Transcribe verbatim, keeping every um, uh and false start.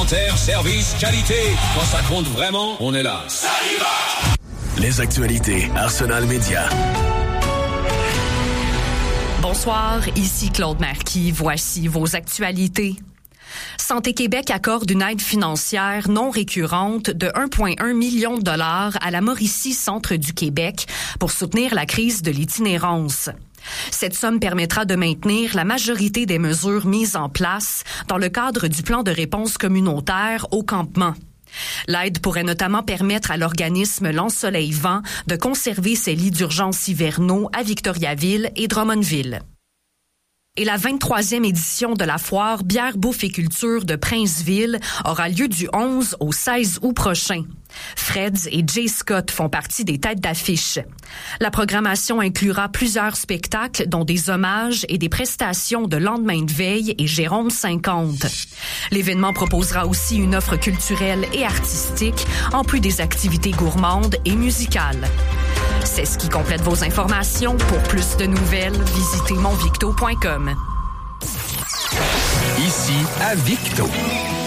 Commentaires, service, qualité. Quand ça compte vraiment, on est là. Ça y va! Les actualités Arsenal Média. Bonsoir, ici Claude Marquis. Voici vos actualités. Santé Québec accorde une aide financière non récurrente de un virgule un million de dollars à la Mauricie Centre du Québec pour soutenir la crise de l'itinérance. Cette somme permettra de maintenir la majorité des mesures mises en place dans le cadre du plan de réponse communautaire au campement. L'aide pourrait notamment permettre à l'organisme L'Ensoleil-Vent de conserver ses lits d'urgence hivernaux à Victoriaville et Drummondville. Et la vingt-troisième édition de la foire Bière, Bouffe et Culture de Princeville aura lieu du onze au seize août prochain. Freds et Jay Scott font partie des têtes d'affiche. La programmation inclura plusieurs spectacles, dont des hommages et des prestations de lendemain de veille et Jérôme cinquante. L'événement proposera aussi une offre culturelle et artistique, en plus des activités gourmandes et musicales. C'est ce qui complète vos informations. Pour plus de nouvelles, visitez mon victo point com. Ici à Victo.